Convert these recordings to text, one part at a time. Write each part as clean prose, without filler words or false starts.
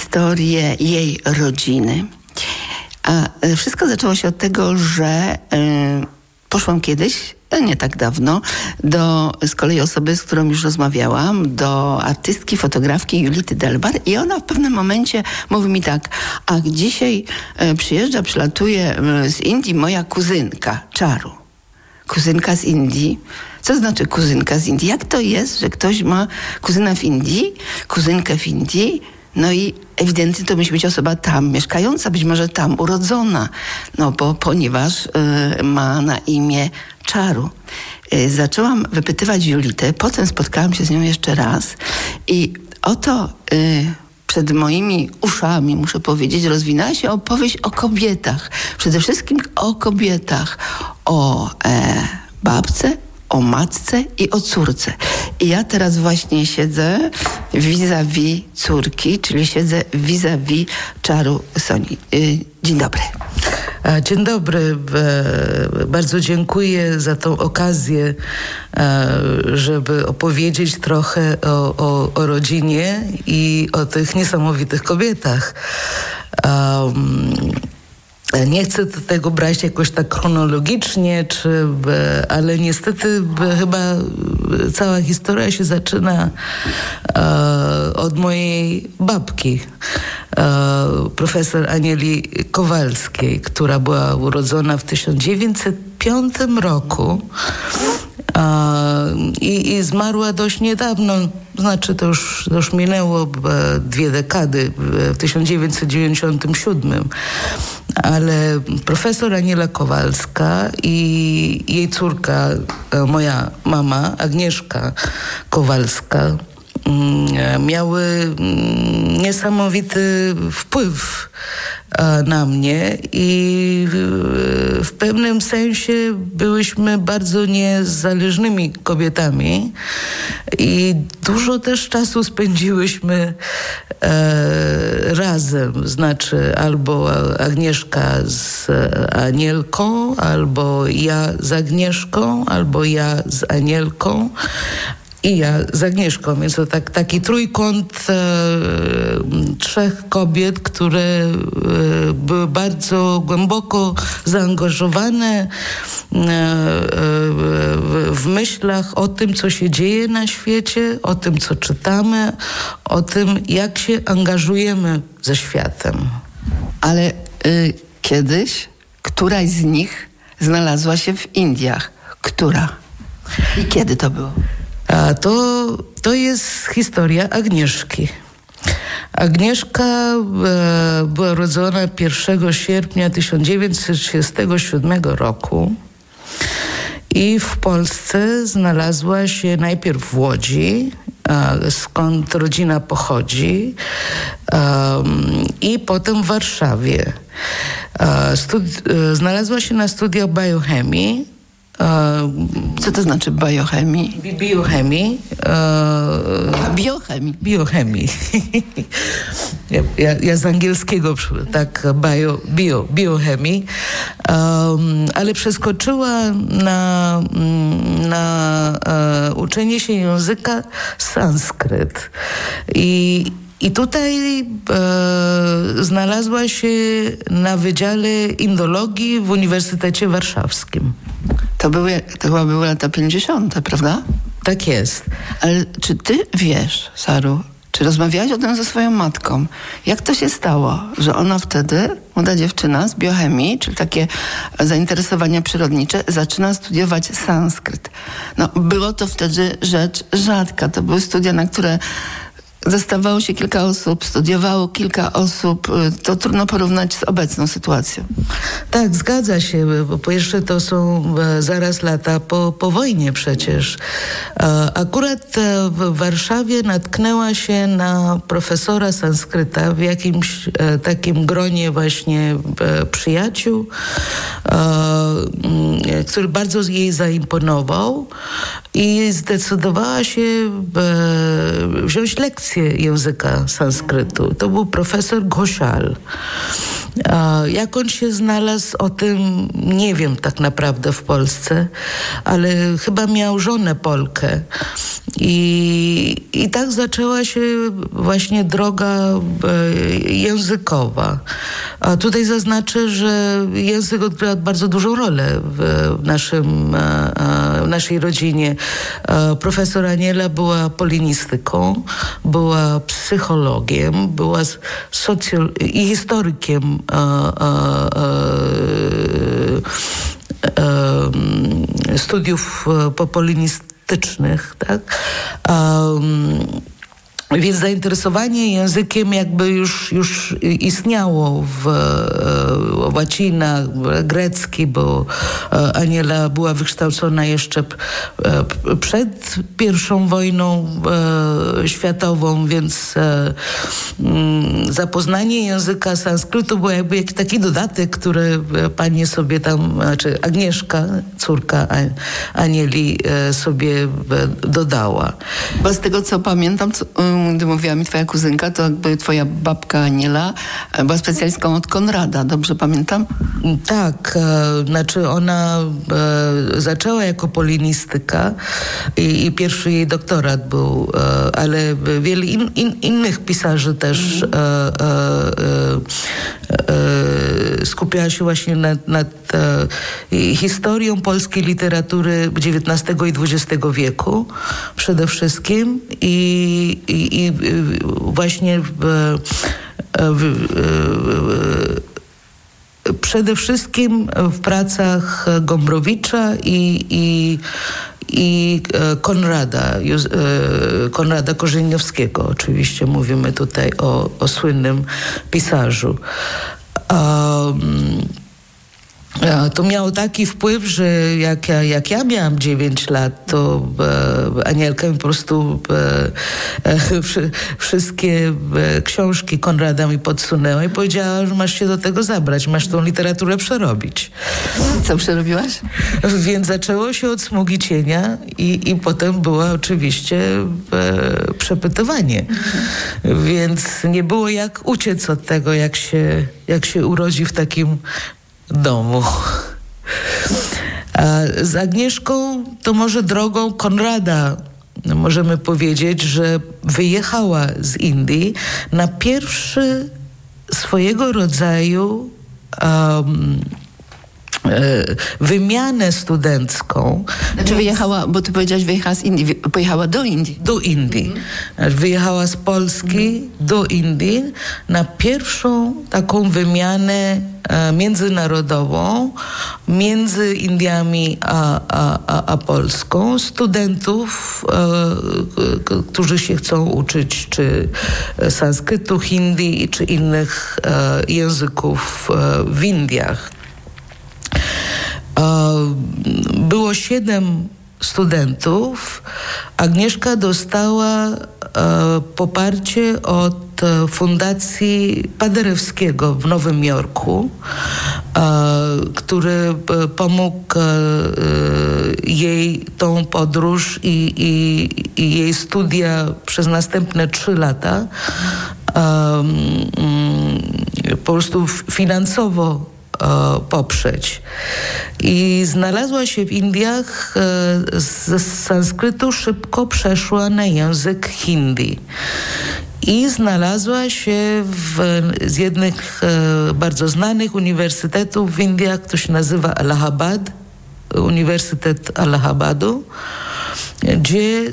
historię jej rodziny. A wszystko zaczęło się od tego, że poszłam kiedyś, nie tak dawno, do z kolei osoby, z którą już rozmawiałam, do artystki, fotografki Julity Delbar i ona w pewnym momencie mówi mi tak: a dzisiaj przylatuje z Indii moja kuzynka, Czaru. Kuzynka z Indii? Co znaczy kuzynka z Indii? Jak to jest, że ktoś ma kuzyna w Indii, kuzynkę w Indii? No i ewidentnie to musi być osoba tam mieszkająca, być może tam urodzona, no bo ponieważ ma na imię Czaru. Zaczęłam wypytywać Julitę, potem spotkałam się z nią jeszcze raz i oto przed moimi uszami, muszę powiedzieć, rozwinęła się opowieść o kobietach. Przede wszystkim o kobietach, o babce, o matce i o córce. I ja teraz właśnie siedzę vis-a-vis córki, czyli siedzę vis-a-vis Czaru Soni. Dzień dobry. Dzień dobry. Bardzo dziękuję za tą okazję, żeby opowiedzieć trochę o rodzinie i o tych niesamowitych kobietach. Nie chcę tego brać jakoś tak chronologicznie, ale niestety chyba cała historia się zaczyna od mojej babki, profesor Anieli Kowalskiej, która była urodzona w 1905 roku i zmarła dość niedawno. Znaczy to już minęło 2 dekady, w 1997. Ale profesor Aniela Kowalska i jej córka, moja mama, Agnieszka Kowalska, miały niesamowity wpływ na mnie i w pewnym sensie byłyśmy bardzo niezależnymi kobietami i dużo też czasu spędziłyśmy razem, znaczy albo Agnieszka z Anielką, albo ja z Agnieszką, albo ja z Anielką i ja z Agnieszką, więc to taki trójkąt 3 kobiet, które były bardzo głęboko zaangażowane w myślach o tym, co się dzieje na świecie, o tym, co czytamy, o tym, jak się angażujemy ze światem. Ale kiedyś któraś z nich znalazła się w Indiach. Która? I kiedy to było? A to jest historia Agnieszki. Agnieszka była urodzona 1 sierpnia 1937 roku i w Polsce znalazła się najpierw w Łodzi, skąd rodzina pochodzi, i potem w Warszawie. Znalazła się na studiach biochemii. Co to znaczy biochemii? Biochemii. Biochemii. Ja z angielskiego, tak, biochemii. Ale przeskoczyła na uczenie się języka sanskryt. I tutaj znalazła się na Wydziale Indologii w Uniwersytecie Warszawskim. To chyba były lata 50., prawda? Tak jest. Ale czy ty wiesz, Saru, czy rozmawiałaś o tym ze swoją matką? Jak to się stało, że ona wtedy, młoda dziewczyna z biochemii, czyli takie zainteresowania przyrodnicze, zaczyna studiować sanskryt? No, było to wtedy rzecz rzadka. To były studia, na które dostawało się kilka osób, studiowało kilka osób. To trudno porównać z obecną sytuacją. Tak, zgadza się, bo po pierwsze to są zaraz lata po wojnie przecież. Akurat w Warszawie natknęła się na profesora sanskryta w jakimś takim gronie właśnie przyjaciół, który bardzo jej zaimponował i zdecydowała się wziąć lekcję języka sanskrytu. To był profesor Ghoshal. Jak on się znalazł, o tym nie wiem tak naprawdę w Polsce, ale chyba miał żonę Polkę. I tak zaczęła się właśnie droga językowa. A tutaj zaznaczę, że język odgrywa bardzo dużą rolę w naszej rodzinie. Profesor Aniela była polinistyką, była psychologiem, była i historykiem studiów polinistycznych, tak? Więc zainteresowanie językiem jakby już istniało w łacinach, grecki, bo Aniela była wykształcona jeszcze przed I wojną światową, więc zapoznanie języka sanskrytu było jakby jakiś taki dodatek, który pani sobie tam, znaczy Agnieszka, córka Anieli, sobie dodała. Bo z tego, co pamiętam, gdy mówiła mi twoja kuzynka, to jakby twoja babka Aniela była specjalistką od Konrada, dobrze pamiętam? Tak, znaczy ona zaczęła jako polinistyka i pierwszy jej doktorat był, ale wiele innych pisarzy też skupiała się właśnie nad historią polskiej literatury XIX i XX wieku przede wszystkim i właśnie przede wszystkim w pracach Gombrowicza i Konrada Korzeniowskiego. Oczywiście mówimy tutaj o słynnym pisarzu. To miało taki wpływ, że jak ja miałam 9 lat, to Anielka mi po prostu wszystkie książki Konrada mi podsunęła i powiedziała, że masz się do tego zabrać, masz tą literaturę przerobić. Co przerobiłaś? Więc zaczęło się od Smugi cienia i potem było oczywiście przepytywanie. Więc nie było jak uciec od tego, jak się urodzi w takim domu. A z Agnieszką to może drogą Konrada możemy powiedzieć, że wyjechała z Indii na pierwszy swojego rodzaju wymianę studencką. Znaczy wyjechała, bo ty powiedziałaś, wyjechała z Indii, pojechała do Indii. Do Indii. Wyjechała z Polski do Indii na pierwszą taką wymianę międzynarodową między Indiami a Polską. Studentów, którzy się chcą uczyć czy sanskrytu, hindi, czy innych języków w Indiach. Było 7 studentów. Agnieszka dostała poparcie od Fundacji Paderewskiego w Nowym Jorku, który pomógł jej tą podróż i jej studia przez następne 3 lata po prostu finansowo poprzeć. I znalazła się w Indiach, z sanskrytu szybko przeszła na język hindi. I znalazła się z jednych bardzo znanych uniwersytetów w Indiach, który się nazywa Allahabad, Uniwersytet Allahabadu, gdzie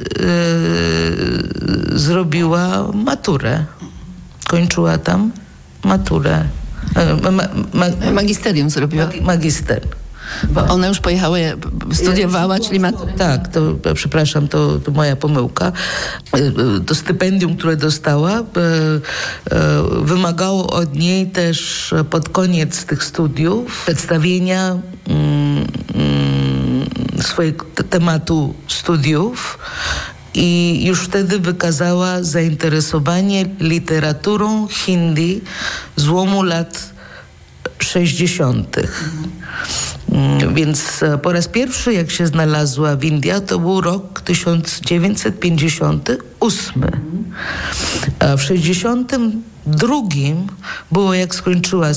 zrobiła maturę. Kończyła tam maturę. Magisterium zrobiła. Magister. Bo ona już pojechała, studiowała, czyli Tak, przepraszam, to moja pomyłka. To stypendium, które dostała, wymagało od niej też pod koniec tych studiów przedstawienia swojego tematu studiów. I już wtedy wykazała zainteresowanie literaturą hindi złomu lat 60. Więc po raz pierwszy, jak się znalazła w Indiach, to był rok 1958. A w 60 Drugim było, jak skończyła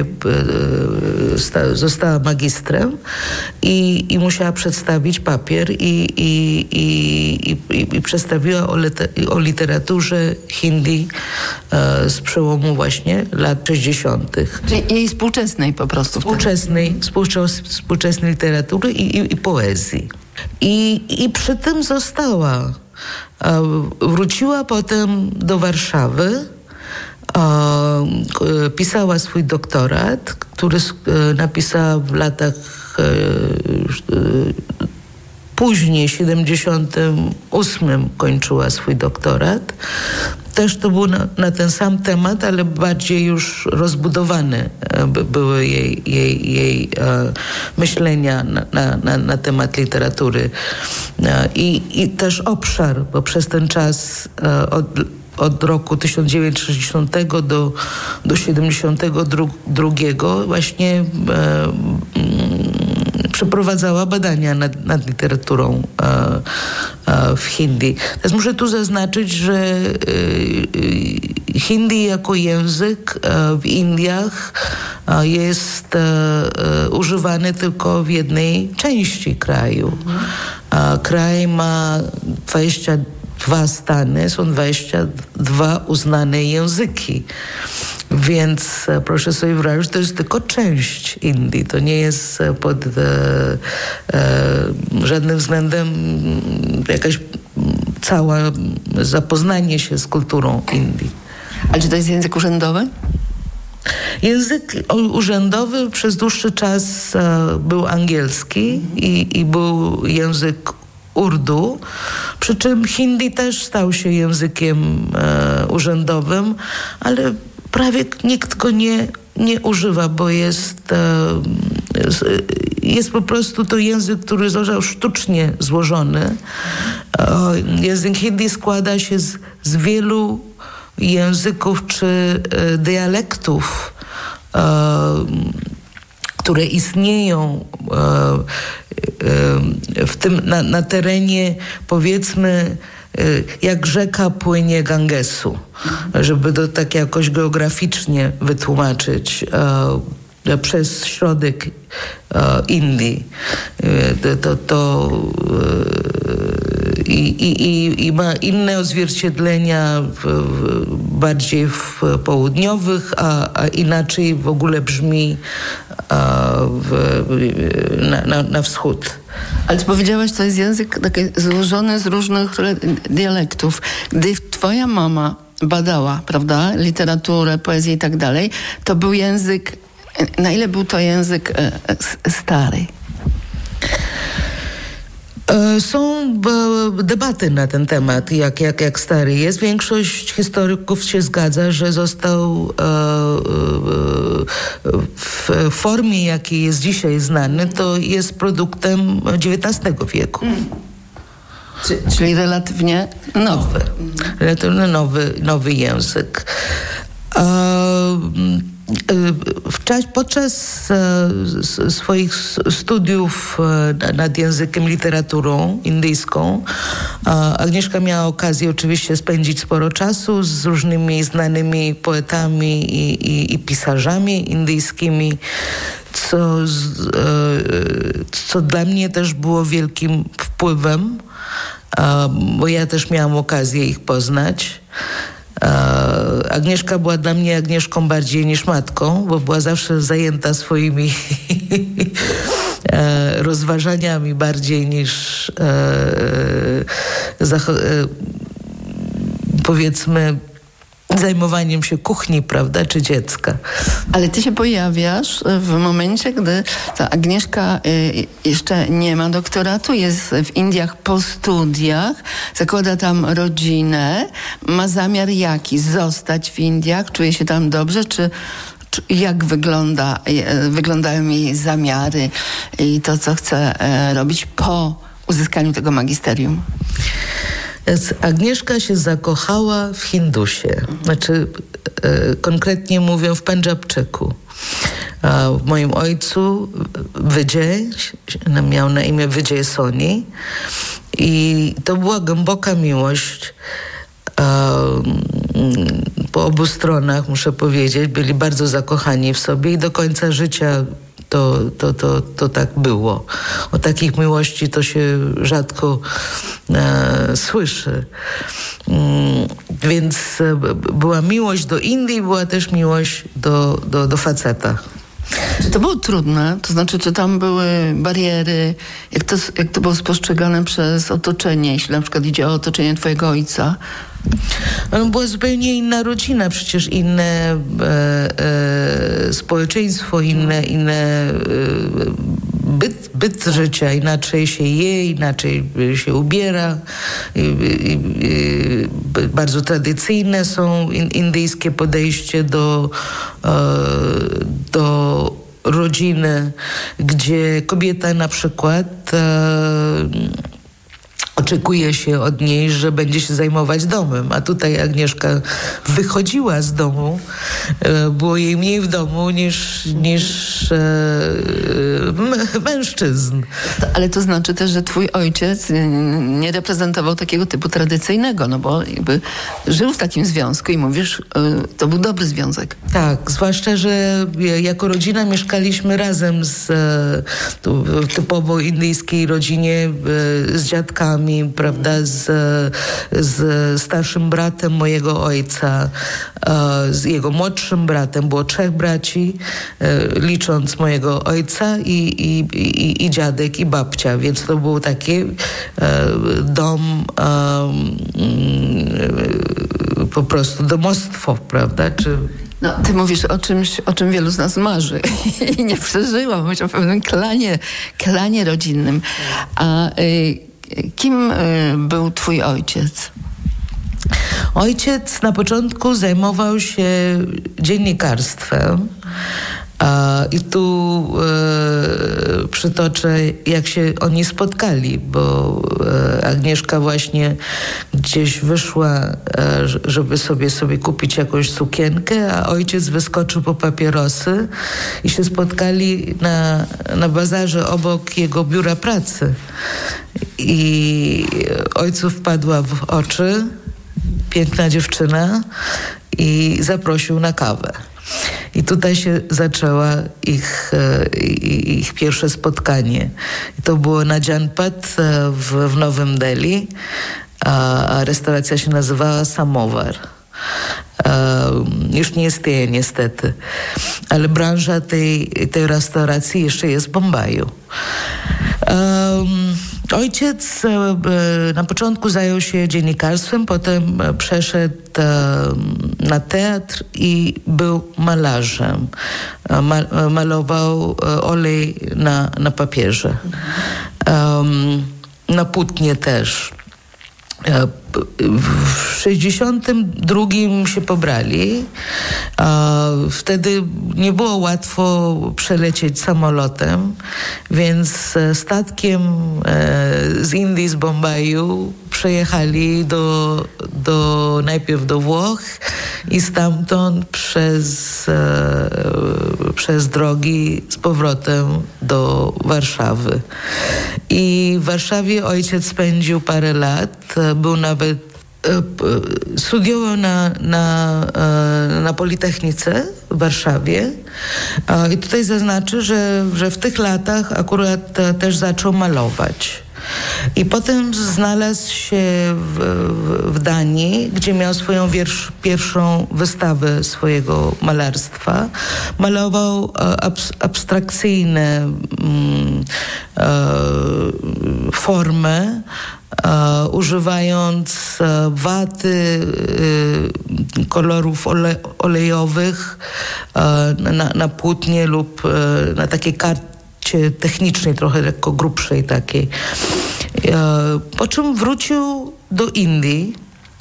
została magistrem i musiała przedstawić papier i przedstawiła o literaturze hindi z przełomu właśnie lat 60. Czyli jej współczesnej po prostu. Współczesnej literatury i poezji. I przy tym została. Wróciła potem do Warszawy, pisała swój doktorat, który napisała w latach później, w 78 kończyła swój doktorat. Też to było na ten sam temat, ale bardziej już rozbudowane były jej myślenia na temat literatury. I też obszar, bo przez ten czas od roku 1960 do 72 właśnie przeprowadzała badania nad literaturą w hindi. Teraz muszę tu zaznaczyć, że hindi jako język w Indiach jest używany tylko w jednej części kraju. Kraj ma 22 stany, są 22 uznane języki. Więc proszę sobie wyobrazić, to jest tylko część Indii. To nie jest pod żadnym względem jakaś cała zapoznanie się z kulturą Indii. Ale czy to jest język urzędowy? Język urzędowy przez dłuższy czas był angielski i był język Urdu, przy czym hindi też stał się językiem urzędowym, ale prawie nikt go nie używa, bo jest po prostu to język, który został sztucznie złożony. Język hindi składa się z wielu języków czy dialektów, które istnieją w tym na terenie, powiedzmy, jak rzeka płynie Gangesu, żeby to tak jakoś geograficznie wytłumaczyć przez środek Indii. I ma inne odzwierciedlenia bardziej w południowych, a inaczej w ogóle brzmi na wschód. Ale ty powiedziałaś, to jest język taki złożony z różnych dialektów. Gdy twoja mama badała, prawda, literaturę, poezję i tak dalej, to był język, na ile był to język stary? Są debaty na ten temat, jak stary jest. Większość historyków się zgadza, że został w formie, jakiej jest dzisiaj znany, to jest produktem XIX wieku. Czyli relatywnie nowy. Relatywnie nowy język. Podczas swoich studiów nad językiem, literaturą indyjską Agnieszka miała okazję oczywiście spędzić sporo czasu z różnymi znanymi poetami i pisarzami indyjskimi, co dla mnie też było wielkim wpływem, bo ja też miałam okazję ich poznać. Agnieszka była dla mnie Agnieszką bardziej niż matką, bo była zawsze zajęta swoimi rozważaniami bardziej niż powiedzmy zajmowaniem się kuchni, prawda, czy dziecka. Ale ty się pojawiasz w momencie, gdy ta Agnieszka jeszcze nie ma doktoratu, jest w Indiach po studiach, zakłada tam rodzinę, ma zamiar jaki? Zostać w Indiach? Czuje się tam dobrze? Czy jak wyglądają jej zamiary i to, co chce robić po uzyskaniu tego magisterium? Agnieszka się zakochała w Hindusie, znaczy konkretnie mówią w Pendżabczyku. W moim ojcu Vijay, miał na imię Vijay Soni i to była głęboka miłość. po obu stronach, muszę powiedzieć, byli bardzo zakochani w sobie i do końca życia to tak było. O takich miłości to się rzadko słyszy. Więc była miłość do Indii, była też miłość do faceta. Czy to było trudne? To znaczy, czy tam były bariery? Jak to było spostrzegane przez otoczenie, jeśli na przykład idzie o otoczenie twojego ojca? Była zupełnie inna rodzina, przecież inne społeczeństwo, inne byt życia, inaczej się je, inaczej się ubiera. Bardzo tradycyjne są indyjskie podejście do rodziny, gdzie kobieta na przykład oczekuje się od niej, że będzie się zajmować domem, a tutaj Agnieszka wychodziła z domu, było jej mniej w domu niż mężczyzn. Ale to znaczy też, że twój ojciec nie reprezentował takiego typu tradycyjnego, no bo jakby żył w takim związku i mówisz, to był dobry związek. Tak, zwłaszcza, że jako rodzina mieszkaliśmy razem w typowo indyjskiej rodzinie z dziadkami, prawda, z starszym bratem mojego ojca, z jego młodszym bratem. Było 3 braci, licząc mojego ojca i dziadek i babcia, więc to był taki dom, po prostu domostwo, prawda? No, ty mówisz o czymś, o czym wielu z nas marzy i nie przeżyłam. Mówisz o pewnym klanie rodzinnym. A kim był twój ojciec? Ojciec na początku zajmował się dziennikarstwem. I tu przytoczę, jak się oni spotkali, bo Agnieszka właśnie gdzieś wyszła, żeby sobie kupić jakąś sukienkę, a ojciec wyskoczył po papierosy i się spotkali na bazarze obok jego biura pracy. I ojcu wpadła w oczy piękna dziewczyna i zaprosił na kawę. I tutaj się zaczęła ich pierwsze spotkanie. I to było na Janpat w Nowym Delhi, a restauracja się nazywała Samowar. Już nie istnieje niestety, ale branża tej restauracji jeszcze jest w Bombaju. Ojciec na początku zajął się dziennikarstwem, potem przeszedł na teatr i był malarzem. Malował olej na papierze. Na płótnie też. W 1962 się pobrali. Wtedy nie było łatwo przelecieć samolotem, więc statkiem z Indii, z Bombaju przejechali najpierw do Włoch i stamtąd przez drogi z powrotem do Warszawy. I w Warszawie ojciec spędził parę lat, był nawet studiował na Politechnice w Warszawie. I tutaj zaznaczę, że w tych latach akurat też zaczął malować. I potem znalazł się w Danii, gdzie miał swoją pierwszą wystawę swojego malarstwa. Malował abstrakcyjne formy, używając waty, kolorów olejowych na płótnie lub na takiej karcie technicznej, trochę lekko grubszej takiej. Po czym wrócił do Indii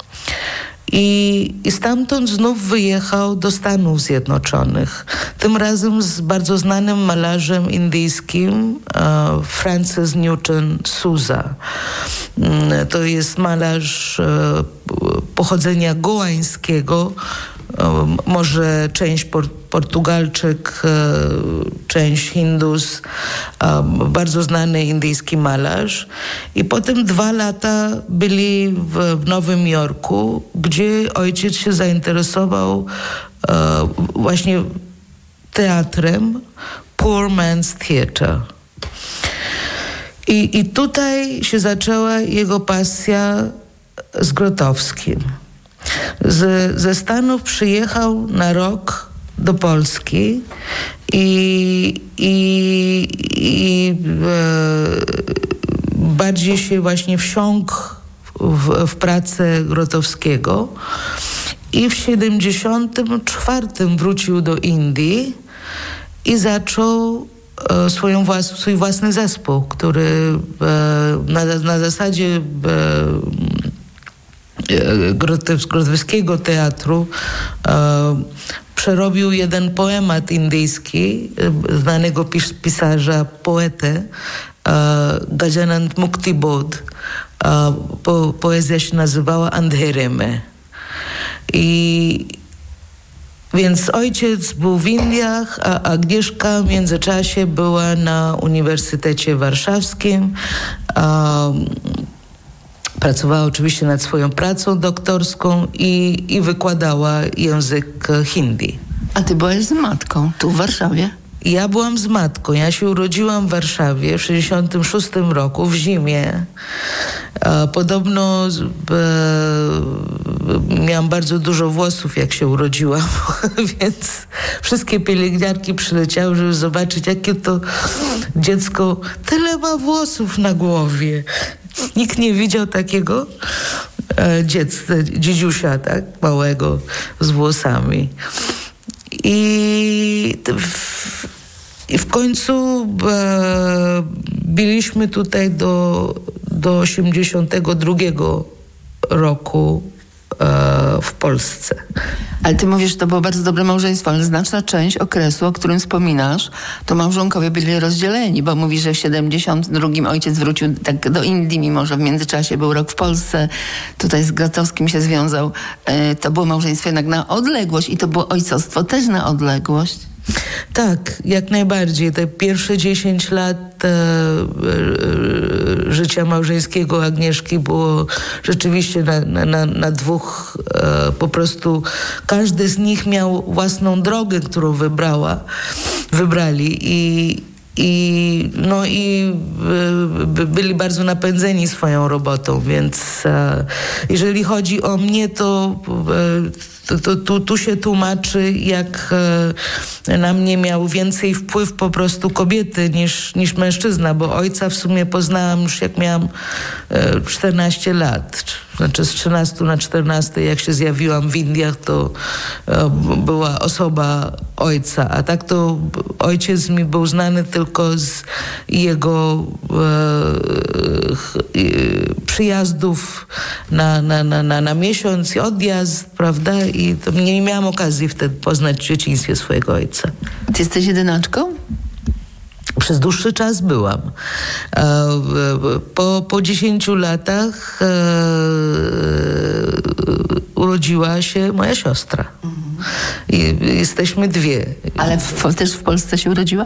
i stamtąd znów wyjechał do Stanów Zjednoczonych. Tym razem z bardzo znanym malarzem indyjskim Francis Newton Souza. To jest malarz pochodzenia goańskiego, może część Portugalczyk, część Hindus, bardzo znany indyjski malarz. I potem 2 lata byli w Nowym Jorku, gdzie ojciec się zainteresował właśnie teatrem, Poor Man's Theatre. I tutaj się zaczęła jego pasja z Grotowskim. Ze Stanów przyjechał na rok do Polski i bardziej się właśnie wsiąkł w pracę Grotowskiego i w 1974 wrócił do Indii i zaczął swój własny zespół, który na zasadzie grotowskiego teatru przerobił jeden poemat indyjski znanego pisarza, poetę Gajanand Muktibodh. Poezja się nazywała Andhere Mein. Więc ojciec był w Indiach, a Agnieszka w międzyczasie była na Uniwersytecie Warszawskim. Pracowała oczywiście nad swoją pracą doktorską i wykładała język hindi. A ty byłaś z matką tu w Warszawie? Ja byłam z matką. Ja się urodziłam w Warszawie w 1966 roku, w zimie. Podobno miałam bardzo dużo włosów, jak się urodziłam, więc wszystkie pielęgniarki przyleciały, żeby zobaczyć, jakie to dziecko tyle ma włosów na głowie. Nikt nie widział takiego dziedziusia, tak, małego, z włosami. I w końcu byliśmy tutaj do 82 roku w Polsce. Ale ty mówisz, że to było bardzo dobre małżeństwo, ale znaczna część okresu, o którym wspominasz, to małżonkowie byli rozdzieleni, bo mówisz, że w 72 ojciec wrócił tak do Indii, mimo że w międzyczasie był rok w Polsce, tutaj z Grotowskim się związał. To było małżeństwo jednak na odległość i to było ojcostwo też na odległość. Tak, jak najbardziej. Te pierwsze 10 lat życia małżeńskiego Agnieszki było rzeczywiście na dwóch, po prostu każdy z nich miał własną drogę, którą wybrali i byli bardzo napędzeni swoją robotą, więc jeżeli chodzi o mnie, to tu się tłumaczy, jak na mnie miał więcej wpływ po prostu kobiety niż mężczyzna, bo ojca w sumie poznałam już jak miałam 14 lat. Znaczy z 13 na 14, jak się zjawiłam w Indiach, to była osoba ojca, a tak to ojciec mi był znany tylko z jego przyjazdów na miesiąc i odjazd, prawda? I to nie miałam okazji wtedy poznać w dzieciństwie swojego ojca. Ty jesteś jedynaczką? Przez dłuższy czas byłam. Po 10 latach urodziła się moja siostra. I jesteśmy dwie. Ale też w Polsce się urodziła?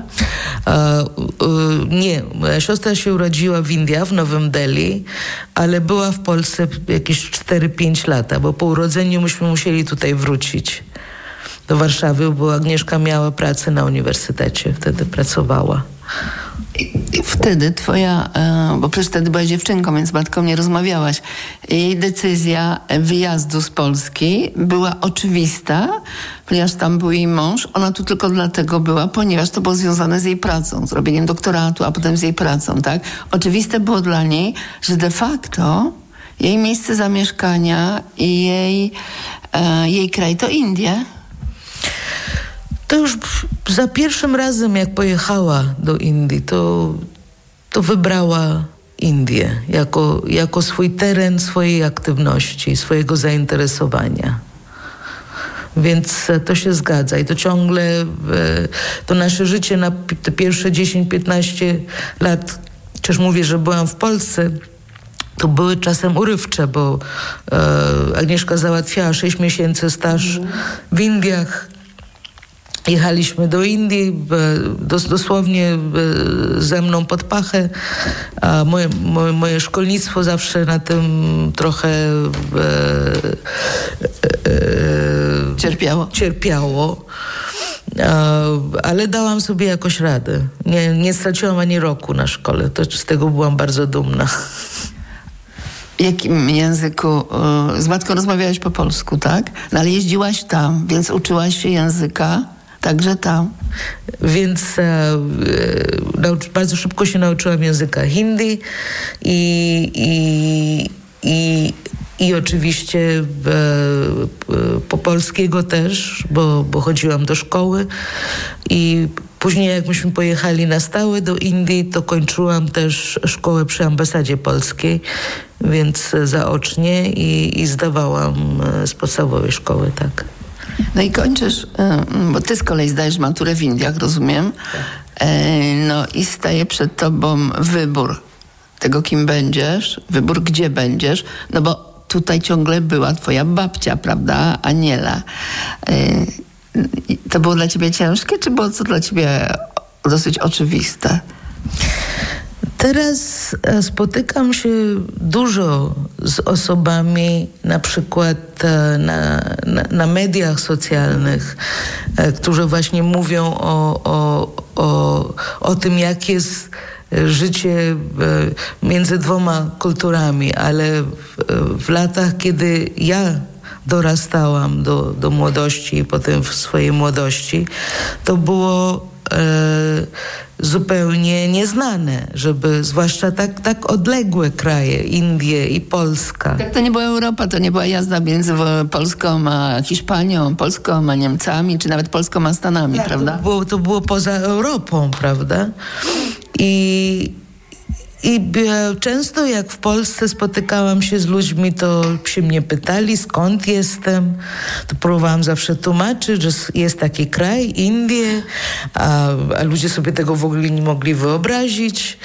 Nie. Moja siostra się urodziła w Indiach, w Nowym Delhi, ale była w Polsce jakieś 4-5 lata, bo po urodzeniu myśmy musieli tutaj wrócić do Warszawy, bo Agnieszka miała pracę na uniwersytecie. Wtedy pracowała. I wtedy twoja, bo przecież wtedy byłaś dziewczynką, więc z matką nie rozmawiałaś. Jej decyzja wyjazdu z Polski była oczywista, ponieważ tam był jej mąż. Ona tu tylko dlatego była, ponieważ to było związane z jej pracą, z robieniem doktoratu, a potem z jej pracą, tak? Oczywiste było dla niej, że de facto jej miejsce zamieszkania i jej kraj to Indie. To już za pierwszym razem, jak pojechała do Indii, to wybrała Indię jako swój teren swojej aktywności, swojego zainteresowania. Więc to się zgadza i to ciągle, to nasze życie na te pierwsze 10-15 lat, chociaż mówię, że byłam w Polsce, to były czasem urywcze, bo Agnieszka załatwiała 6 miesięcy staż w Indiach. Jechaliśmy do Indii, dosłownie ze mną pod pachę, a moje szkolnictwo zawsze na tym trochę cierpiało. Ale dałam sobie jakoś radę. Nie straciłam ani roku na szkole. Z tego byłam bardzo dumna. W jakim języku? Z matką rozmawiałaś po polsku, tak? No ale jeździłaś tam, więc uczyłaś się języka także tam. Więc bardzo szybko się nauczyłam języka hindi i oczywiście po polskiego też, bo chodziłam do szkoły i później jak myśmy pojechali na stałe do Indii, to kończyłam też szkołę przy ambasadzie polskiej, więc zaocznie i zdawałam z podstawowej szkoły, tak. No i kończysz, bo ty z kolei zdajesz maturę w Indiach, rozumiem. No i staje przed tobą wybór tego, kim będziesz, wybór, gdzie będziesz, no bo tutaj ciągle była twoja babcia, prawda, Aniela. To było dla ciebie ciężkie, czy było to dla ciebie dosyć oczywiste? Teraz spotykam się dużo z osobami, na przykład na mediach socjalnych, którzy właśnie mówią o tym, jak jest życie między dwoma kulturami, ale w latach, kiedy ja dorastałam do młodości i potem w swojej młodości, to było zupełnie nieznane, żeby zwłaszcza tak odległe kraje, Indie i Polska. Tak, to nie była Europa, to nie była jazda między Polską a Hiszpanią, Polską a Niemcami, czy nawet Polską a Stanami, tak, prawda? To było poza Europą, prawda? I często jak w Polsce spotykałam się z ludźmi, to się mnie pytali, skąd jestem. To próbowałam zawsze tłumaczyć, że jest taki kraj, Indie, a ludzie sobie tego w ogóle nie mogli wyobrazić.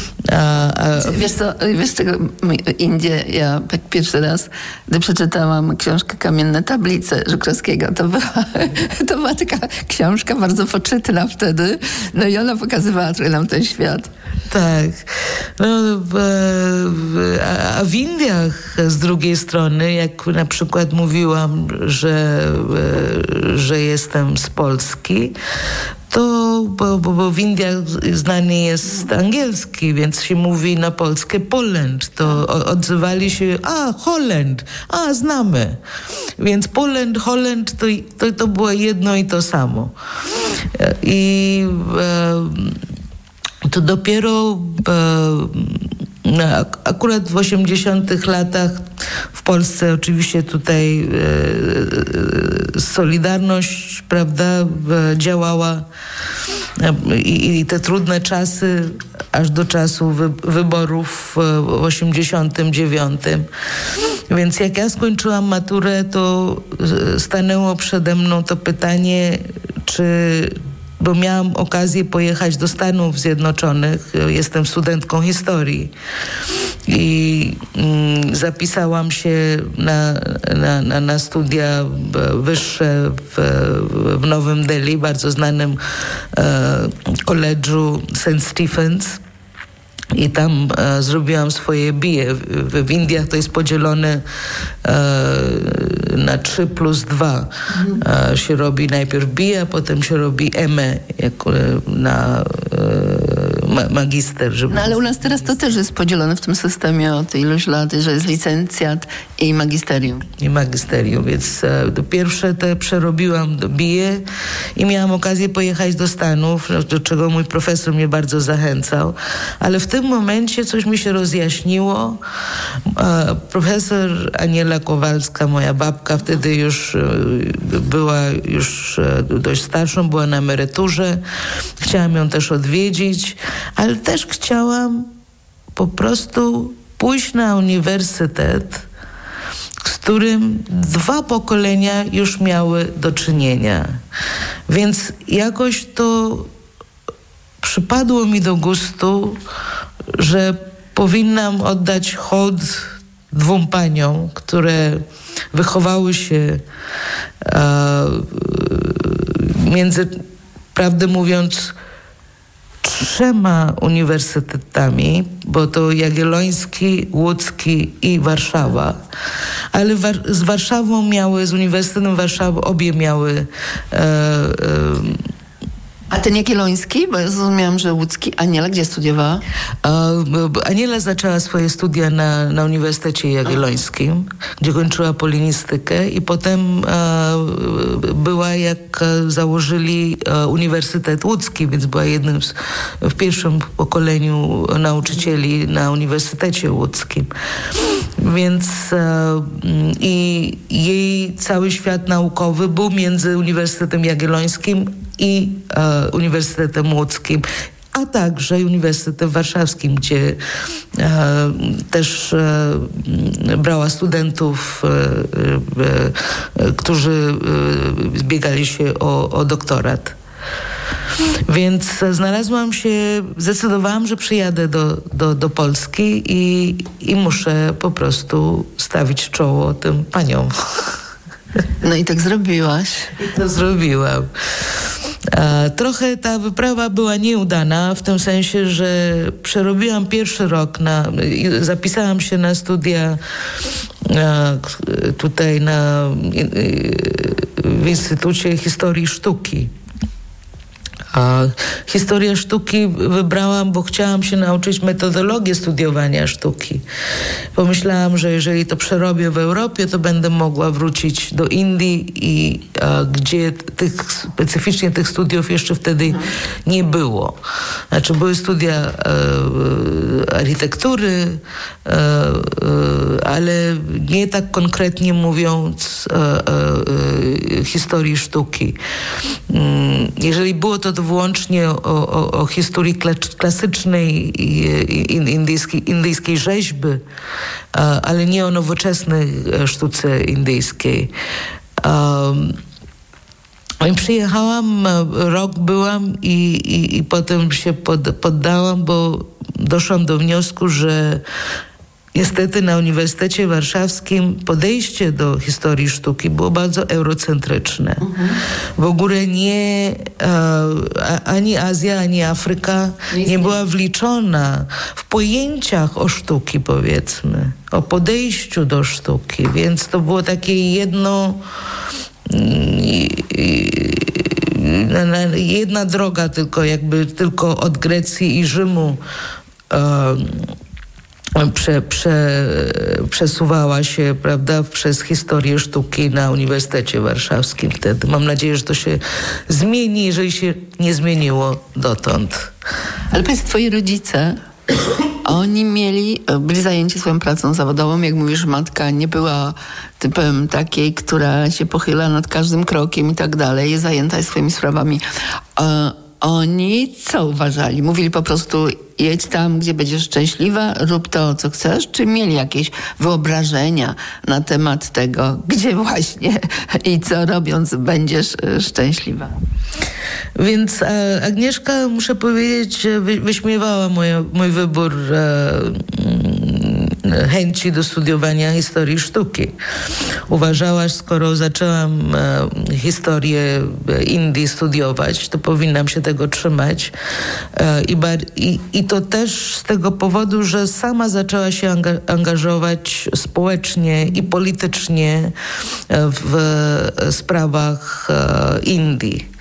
Wiesz czego, Indie, ja tak pierwszy raz, gdy przeczytałam książkę Kamienne tablice Żukrowskiego, to była taka książka bardzo poczytna wtedy, no i ona pokazywała trochę nam ten świat. Tak. No, a w Indiach z drugiej strony, jak na przykład mówiłam, że jestem z Polski, to, bo w Indiach znany jest angielski, więc się mówi na polskie Poland. To odzywali się, Holland, znamy. Więc Poland, Holland to było jedno i to samo. I to dopiero akurat w 80-tych latach w Polsce oczywiście tutaj Solidarność, prawda, działała i te trudne czasy aż do czasu wyborów w 89. Więc jak ja skończyłam maturę, to stanęło przede mną to pytanie, bo miałam okazję pojechać do Stanów Zjednoczonych. Jestem studentką historii i zapisałam się na studia wyższe w Nowym Delhi, bardzo znanym koledżu St. Stephens. I tam zrobiłam swoje BA. W Indiach to jest podzielone na 3+2. Się robi najpierw BA, a potem się robi ME na magister. No ale u nas teraz to też jest podzielone w tym systemie od iluś lat, że jest licencjat i magisterium. Więc pierwsze te przerobiłam do BA i miałam okazję pojechać do Stanów, do czego mój profesor mnie bardzo zachęcał. Ale w tym momencie coś mi się rozjaśniło. Profesor Aniela Kowalska, moja babka, wtedy już była dość starszą, była na emeryturze. Chciałam ją też odwiedzić, ale też chciałam po prostu pójść na uniwersytet, z którym 2 pokolenia już miały do czynienia. Więc jakoś to przypadło mi do gustu, że powinnam oddać hołd dwóm paniom, które wychowały się między, prawdę mówiąc, 3 uniwersytetami, bo to Jagielloński, Łódzki i Warszawa. Ale z Warszawą z Uniwersytetem Warszawy obie miały A ten Jagielloński, bo ja zrozumiałam, że łódzki. Aniela gdzie studiowała? Aniela zaczęła swoje studia na Uniwersytecie Jagiellońskim, gdzie kończyła polinistykę i potem była, jak założyli Uniwersytet Łódzki, więc była jednym w pierwszym pokoleniu nauczycieli na Uniwersytecie Łódzkim. Więc i jej cały świat naukowy był między Uniwersytetem Jagiellońskim i Uniwersytetem Łódzkim, a także Uniwersytetem Warszawskim, gdzie też brała studentów, którzy zbiegali się o doktorat. Więc zdecydowałam, że przyjadę do Polski i muszę po prostu stawić czoło tym paniom. No i tak zrobiłaś. I to zrobiłam. Trochę ta wyprawa była nieudana, w tym sensie, że przerobiłam pierwszy rok, zapisałam się na studia tutaj w Instytucie Historii Sztuki. A historię sztuki wybrałam, bo chciałam się nauczyć metodologii studiowania sztuki. Pomyślałam, że jeżeli to przerobię w Europie, to będę mogła wrócić do Indii, gdzie specyficznie tych studiów jeszcze wtedy nie było. Znaczy były studia architektury, ale nie tak konkretnie mówiąc historii sztuki. Jeżeli było to wyłącznie o historii klasycznej indyjskiej rzeźby, ale nie o nowoczesnej sztuce indyjskiej. Przyjechałam, rok byłam i potem się poddałam, bo doszłam do wniosku, że niestety na Uniwersytecie Warszawskim podejście do historii sztuki było bardzo eurocentryczne. W ogóle ani Azja, ani Afryka nie była wliczona w pojęciach o sztuki, powiedzmy, o podejściu do sztuki, więc to było takie jedna droga tylko od Grecji i Rzymu przesuwała się, prawda, przez historię sztuki na Uniwersytecie Warszawskim wtedy. Mam nadzieję, że to się zmieni, jeżeli się nie zmieniło dotąd. Ale powiedz, twoi rodzice, oni byli zajęci swoją pracą zawodową. Jak mówisz, matka nie była typem takiej, która się pochyla nad każdym krokiem i tak dalej, jest zajęta swoimi sprawami. Oni co uważali? Mówili po prostu jedź tam, gdzie będziesz szczęśliwa, rób to, co chcesz? Czy mieli jakieś wyobrażenia na temat tego, gdzie właśnie i co robiąc będziesz szczęśliwa? Więc Agnieszka, muszę powiedzieć, wyśmiewała mój wybór chęci do studiowania historii sztuki. Uważała, że skoro zaczęłam historię Indii studiować, to powinnam się tego trzymać. I to też z tego powodu, że sama zaczęła się angażować społecznie i politycznie w sprawach Indii.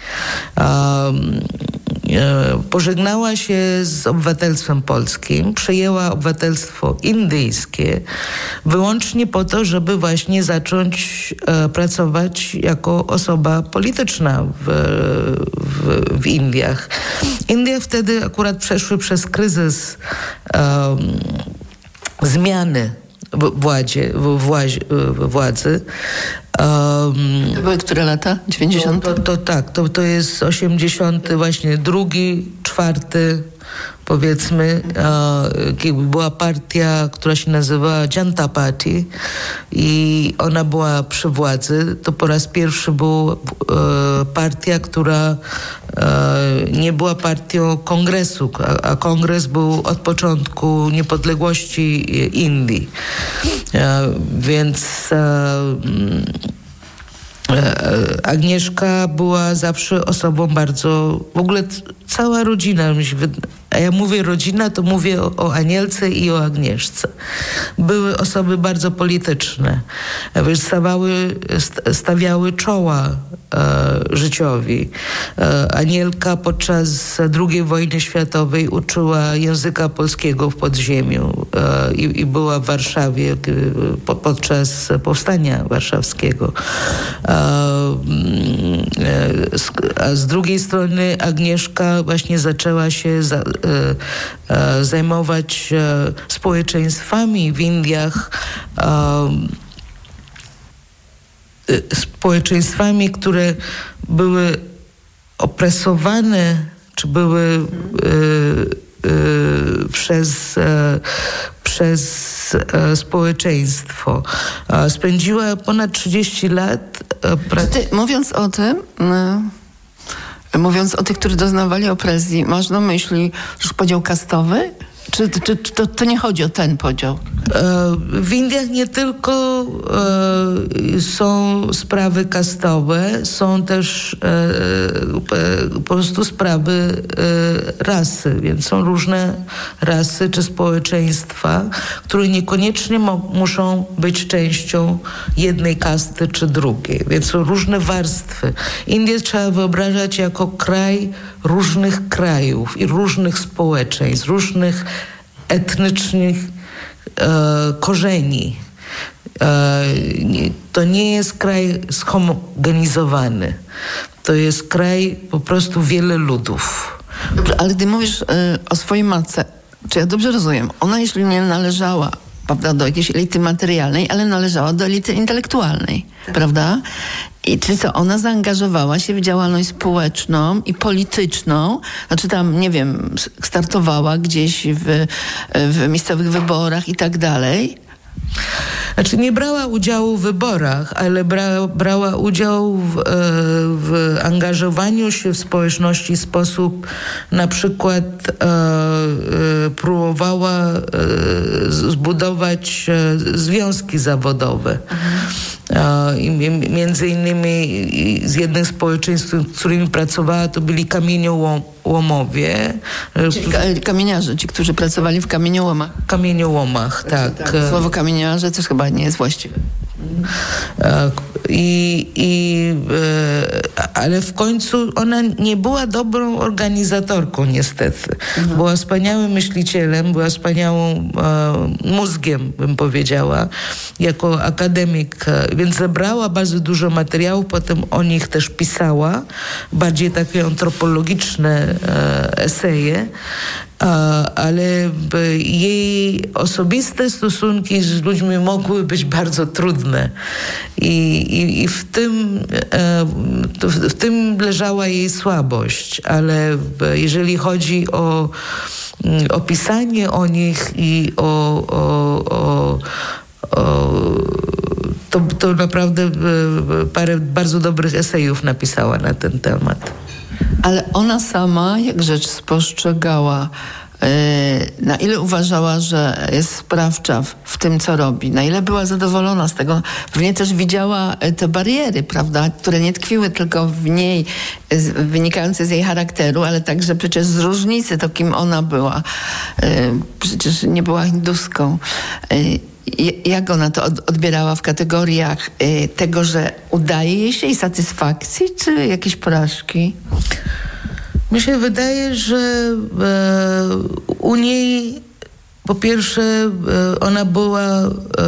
Pożegnała się z obywatelstwem polskim, przyjęła obywatelstwo indyjskie wyłącznie po to, żeby właśnie zacząć pracować jako osoba polityczna w Indiach. Indie wtedy akurat przeszły przez kryzys zmiany władzy. To były które lata? 90? To jest 82, IV, powiedzmy, była partia, która się nazywała Janata Party i ona była przy władzy. To po raz pierwszy była partia, która nie była partią kongresu, a kongres był od początku niepodległości Indii. Więc Agnieszka była zawsze osobą bardzo, w ogóle cała rodzina, a ja mówię rodzina, to mówię o Anielce i o Agnieszce. Były osoby bardzo polityczne, stawiały czoła życiowi. Anielka podczas II wojny światowej uczyła języka polskiego w podziemiu i była w Warszawie podczas powstania warszawskiego. A z drugiej strony Agnieszka właśnie zaczęła się zajmować społeczeństwami w Indiach, społeczeństwami, które były opresowane, czy były przez społeczeństwo. Spędziła ponad 30 lat. Mówiąc o tych, którzy doznawali opresji, masz na myśli już podział kastowy? Czy to nie chodzi o ten podział? W Indiach nie tylko są sprawy kastowe, są też po prostu sprawy rasy, więc są różne rasy czy społeczeństwa, które niekoniecznie muszą być częścią jednej kasty czy drugiej, więc są różne warstwy. Indię trzeba wyobrażać jako kraj różnych krajów i różnych społeczeństw, różnych etnicznych korzeni. To nie jest kraj zhomogenizowany. To jest kraj po prostu wiele ludów. Dobrze, ale ty mówisz o swojej matce. Czy ja dobrze rozumiem? Ona, jeśli nie należała, prawda, do jakiejś elity materialnej, ale należała do elity intelektualnej, tak, prawda? I czy co, ona zaangażowała się w działalność społeczną i polityczną? Znaczy tam, nie wiem, startowała gdzieś w miejscowych wyborach i tak dalej? Znaczy nie brała udziału w wyborach, ale brała udział w angażowaniu się w społeczności w sposób, na przykład próbowała zbudować związki zawodowe. Między innymi z jednych społeczeństw, z którymi pracowała, to byli kamieniołomowie. Kamieniarze, ci, którzy pracowali w kamieniołomach. Kamieniołomach, tak. Słowo kamieniarze też chyba nie jest właściwe. Ale w końcu ona nie była dobrą organizatorką, niestety. Była wspaniałym myślicielem, była wspaniałą mózgiem, bym powiedziała, jako akademik, więc zebrała bardzo dużo materiałów, potem o nich też pisała, bardziej takie antropologiczne eseje. Ale jej osobiste stosunki z ludźmi mogły być bardzo trudne i w tym leżała jej słabość, ale jeżeli chodzi o pisanie o nich i to naprawdę parę bardzo dobrych esejów napisała na ten temat. Ale ona sama, jak rzecz spostrzegała, na ile uważała, że jest sprawcza w tym, co robi, na ile była zadowolona z tego, pewnie też widziała te bariery, prawda, które nie tkwiły tylko w niej, wynikające z jej charakteru, ale także przecież z różnicy, to kim ona była. Przecież nie była hinduską. Jak ona to odbierała w kategoriach tego, że udaje jej się i satysfakcji, czy jakieś porażki? Mi się wydaje, że u niej po pierwsze ona była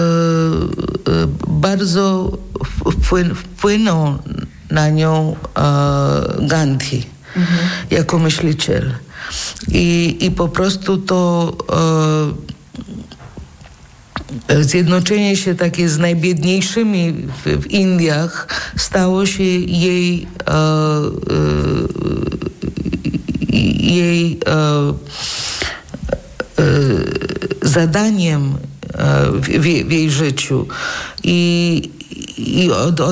bardzo wpłynął na nią Gandhi jako myśliciel. I po prostu to zjednoczenie się takie z najbiedniejszymi w Indiach stało się jej zadaniem w jej życiu i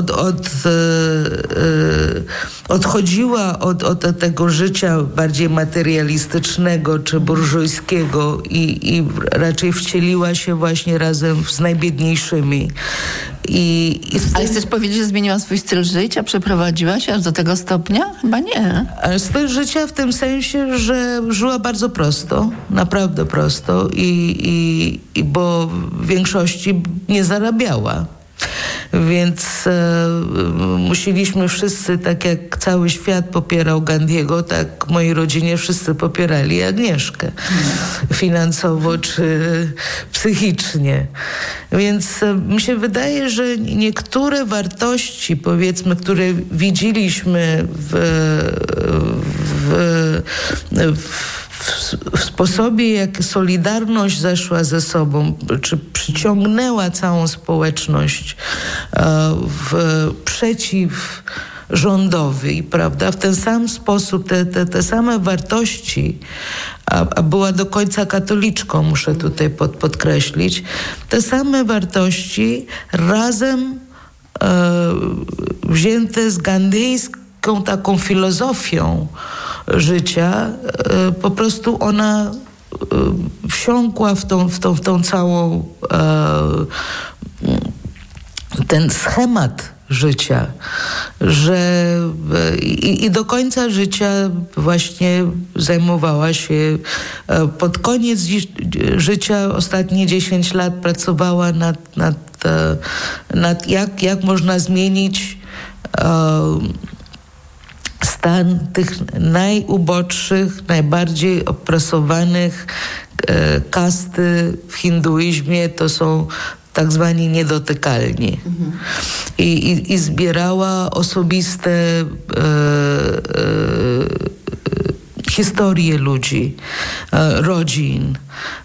odchodziła od tego życia bardziej materialistycznego czy burżujskiego i raczej wcieliła się właśnie razem z najbiedniejszymi. Ale chcesz powiedzieć, że zmieniła swój styl życia? Przeprowadziła się aż do tego stopnia? Chyba nie. Styl życia w tym sensie, że żyła bardzo prosto, naprawdę prosto i bo w większości nie zarabiała. Więc musieliśmy wszyscy, tak jak cały świat popierał Gandiego, tak w mojej rodzinie wszyscy popierali Agnieszkę. Finansowo czy psychicznie. Więc mi się wydaje, że niektóre wartości, powiedzmy, które widzieliśmy w sposobie, jak Solidarność zeszła ze sobą, czy przyciągnęła całą społeczność przeciw rządowi, prawda? W ten sam sposób te same wartości, a była do końca katoliczką, muszę tutaj podkreślić, te same wartości razem wzięte z gandyjską taką filozofią życia, po prostu ona wsiąkła w tą całą ten schemat życia, że i do końca życia właśnie zajmowała się, pod koniec życia, ostatnie 10 lat pracowała nad jak można zmienić stan tych najuboższych, najbardziej opresowanych kasty w hinduizmie, to są tak zwani niedotykalni. I zbierała osobiste historie ludzi, rodzin,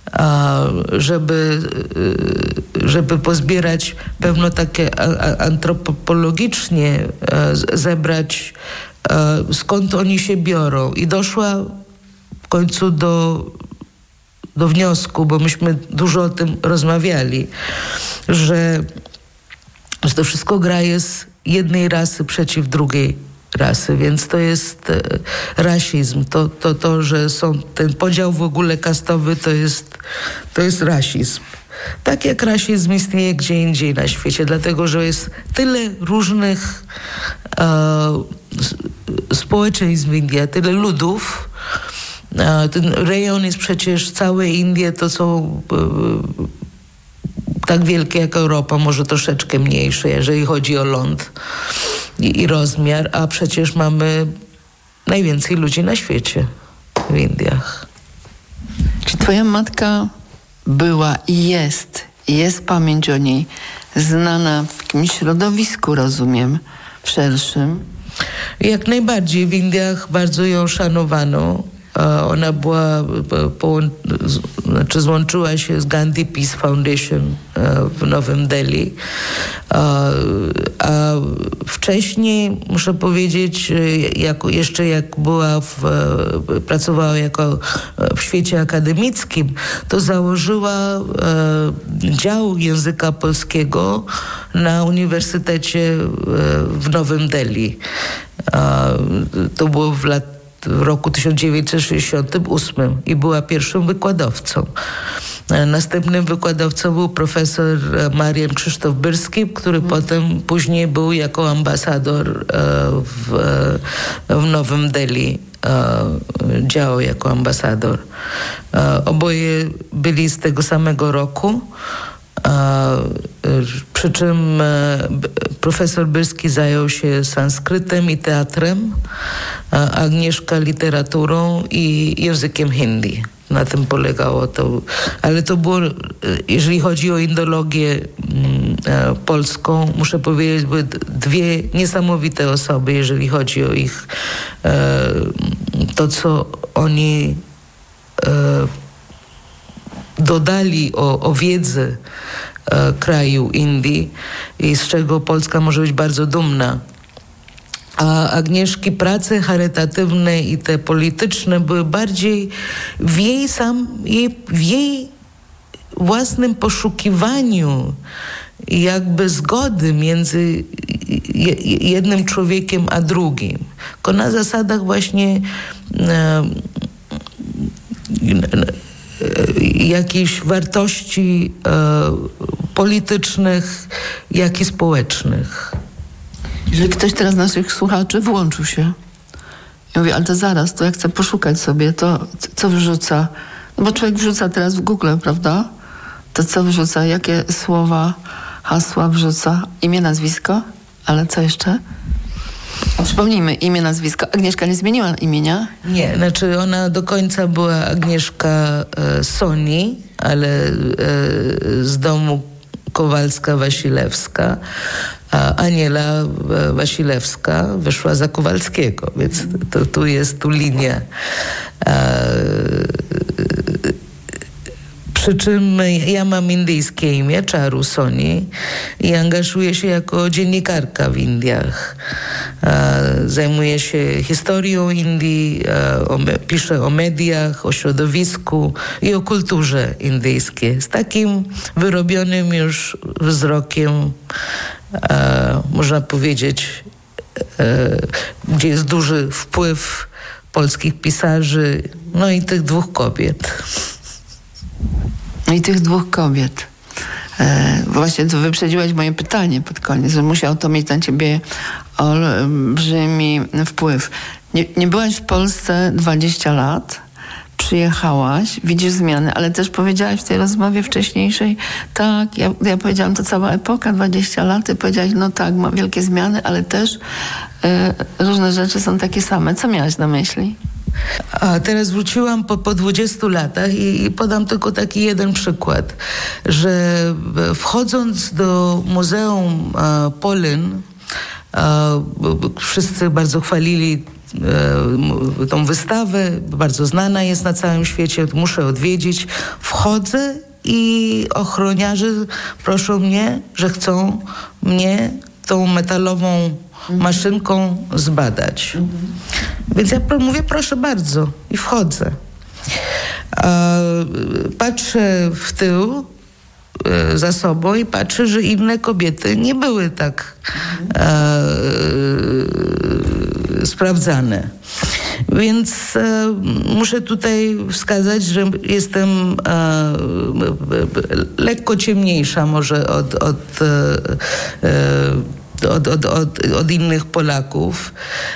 żeby pozbierać pewno takie antropologicznie, zebrać skąd oni się biorą. I doszła w końcu do wniosku, bo myśmy dużo o tym rozmawiali, że to wszystko gra jest jednej rasy przeciw drugiej rasy, więc to jest rasizm. To, że są ten podział w ogóle kastowy, to jest rasizm. Tak jak rasizm istnieje gdzie indziej na świecie, dlatego że jest tyle różnych społeczeństw w Indii, tyle ludów. Ten rejon jest przecież, całe Indie to są tak wielkie jak Europa, może troszeczkę mniejsze, jeżeli chodzi o ląd i rozmiar, a przecież mamy najwięcej ludzi na świecie w Indiach. Czy twoja matka była i jest pamięć o niej znana w jakimś środowisku, rozumiem, w szerszym? Jak najbardziej. W Indiach bardzo ją szanowano. Ona była, złączyła się z Gandhi Peace Foundation w Nowym Delhi. A wcześniej, muszę powiedzieć, jak była pracowała w świecie akademickim, to założyła dział języka polskiego na Uniwersytecie w Nowym Delhi. To było w roku 1968 i była pierwszym wykładowcą. Następnym wykładowcą był profesor Marian Krzysztof Byrski, który później był jako ambasador w Nowym Delhi. Działał jako ambasador. Oboje byli z tego samego roku. Przy czym profesor Byrski zajął się sanskrytem i teatrem, a Agnieszka literaturą i językiem hindi. Na tym polegało to. Ale to było, jeżeli chodzi o indologię polską, muszę powiedzieć, były dwie niesamowite osoby, jeżeli chodzi o ich to, co oni dodali o wiedzy kraju Indii i z czego Polska może być bardzo dumna. A Agnieszki prace charytatywne i te polityczne były bardziej w jej własnym poszukiwaniu jakby zgody między jednym człowiekiem a drugim. Tylko na zasadach właśnie jakichś wartości politycznych, jak i społecznych. Jeżeli ktoś teraz z naszych słuchaczy włączył się i mówi, ale to zaraz, to ja chcę poszukać sobie, to co wrzuca? No bo człowiek wrzuca teraz w Google, prawda? To co wrzuca? Jakie słowa, hasła wrzuca? Imię, nazwisko? Ale co jeszcze? Przypomnijmy, imię, nazwisko. Agnieszka nie zmieniła imienia? Nie, znaczy ona do końca była Agnieszka Soni, ale z domu Kowalska-Wasilewska, a Aniela Wasilewska wyszła za Kowalskiego, więc tu jest linia. Przy czym ja mam indyjskie imię, Charu Soni, i angażuję się jako dziennikarka w Indiach. Zajmuję się historią Indii, piszę o mediach, o środowisku i o kulturze indyjskiej. Z takim wyrobionym już wzrokiem, można powiedzieć, gdzie jest duży wpływ polskich pisarzy, no i tych dwóch kobiet. No i tych dwóch kobiet. Właśnie to wyprzedziłaś moje pytanie pod koniec, że musiał to mieć na ciebie olbrzymi wpływ. Nie byłaś w Polsce 20 lat, przyjechałaś, widzisz zmiany, ale też powiedziałaś w tej rozmowie wcześniejszej, tak, ja powiedziałam, to cała epoka, 20 lat, ty powiedziałaś, no tak, ma wielkie zmiany, ale też różne rzeczy są takie same. Co miałaś na myśli? A teraz wróciłam po 20 latach i podam tylko taki jeden przykład, że wchodząc do Muzeum Polin, wszyscy bardzo chwalili tą wystawę, bardzo znana jest na całym świecie, muszę odwiedzić. Wchodzę i ochroniarze proszą mnie, że chcą mnie tą metalową maszynką zbadać. Więc ja mówię, proszę bardzo, i wchodzę. Patrzę w tył za sobą i patrzę, że inne kobiety nie były tak sprawdzane. Więc muszę tutaj wskazać, że jestem lekko ciemniejsza może od innych Polaków.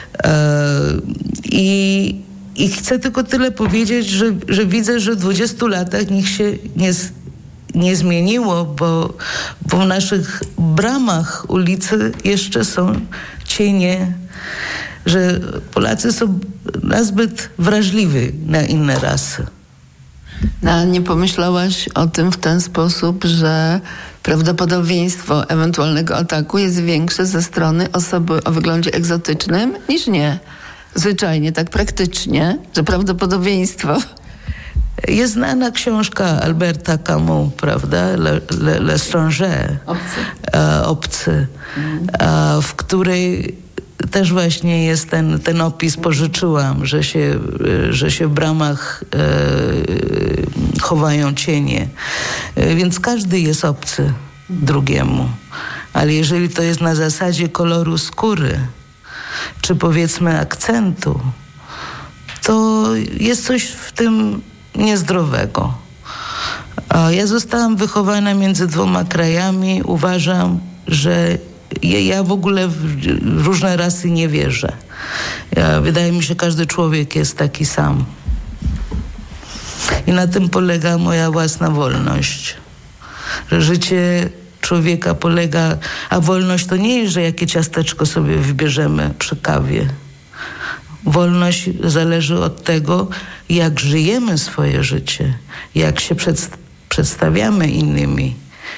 I chcę tylko tyle powiedzieć, że widzę, że w 20 latach nikt się nie zmieniło, bo w naszych bramach ulicy jeszcze są cienie, że Polacy są nazbyt wrażliwi na inne rasy. No, nie pomyślałaś o tym w ten sposób, że prawdopodobieństwo ewentualnego ataku jest większe ze strony osoby o wyglądzie egzotycznym niż nie? Zwyczajnie, tak praktycznie, że prawdopodobieństwo... Jest znana książka Alberta Camus, prawda? L'Étranger. Obcy. W której też właśnie jest ten opis, pożyczyłam, że się w bramach chowają cienie. Więc każdy jest obcy drugiemu. Ale jeżeli to jest na zasadzie koloru skóry, czy powiedzmy akcentu, to jest coś w tym niezdrowego. Ja zostałam wychowana między dwoma krajami. Uważam, że ja w ogóle w różne rasy nie wierzę. Wydaje mi się, że każdy człowiek jest taki sam. I na tym polega moja własna wolność. Że życie człowieka polega... A wolność to nie jest, że jakie ciasteczko sobie wybierzemy przy kawie. Wolność zależy od tego, jak żyjemy swoje życie, jak się przedstawiamy innymi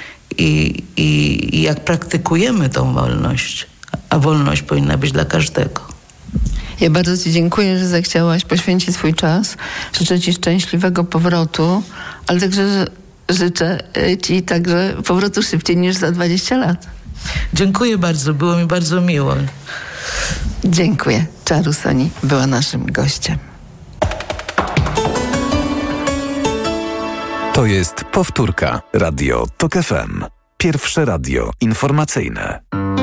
i jak praktykujemy tą wolność. A wolność powinna być dla każdego. Ja bardzo ci dziękuję, że zechciałaś poświęcić swój czas. Życzę ci szczęśliwego powrotu, ale także życzę ci także powrotu szybciej niż za 20 lat. Dziękuję bardzo, było mi bardzo miło. Dziękuję. Czaru Soni była naszym gościem. To jest powtórka. Radio TOK FM. Pierwsze radio informacyjne.